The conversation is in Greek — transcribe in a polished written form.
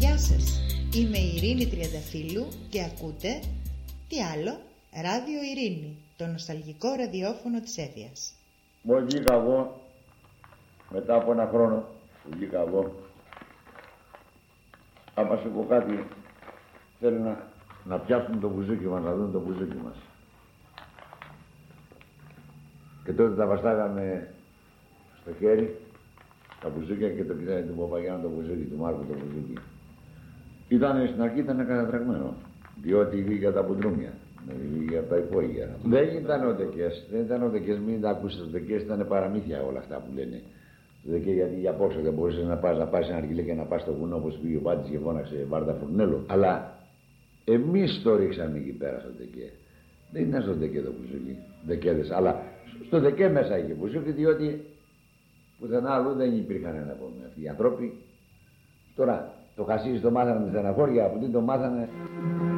Γεια σας, είμαι η Ειρήνη Τριανταφύλλου και ακούτε τι άλλο, Ράδιο Ειρήνη, το νοσταλγικό ραδιόφωνο της Έφειας. Μου βγήκα εγώ, μετά από ένα χρόνο που βγήκα εγώ, άμα σου πω κάτι, θέλω να πιάσουν το μπουζούκι μας, να δουν το μπουζούκι μας. Και τότε τα βαστάγαμε στο χέρι, τα μπουζούκια, και το κοιτάει του Παπαγιάννου το μπουζούκι, του Μάρκου το μπουζούκι. Στην αρχή ήταν κατατραγμένο, διότι βγήκε από τα μπουντρούμια, βγήκε από τα υπόγεια. Δεν ήταν ο Δεκές, μην τα ακούσετε, ο Δεκές ήταν παραμύθια όλα αυτά που λένε. Το Δεκέ, γιατί για πόσο δεν μπορούσες να πάρεις ένα αργυλί και να πας στο βουνό, όπως πήγε ο Μπάτζης και φώναξε Βάρτα Φουρνέλο. Αλλά εμείς το ρίξαμε εκεί πέρα στο Δεκέ. Δεν ήταν στο Δεκέ το μπουζούκι, Δεκέδες, αλλά στο Δεκέ μέσα είχε μπουζούκι, διότι πουθενά αλλού δεν υπήρχαν να πούμε αυτοί οι άνθρωποι. Τώρα το χασίς το μάθανε με στεναχώρια, από τι το μάθανε.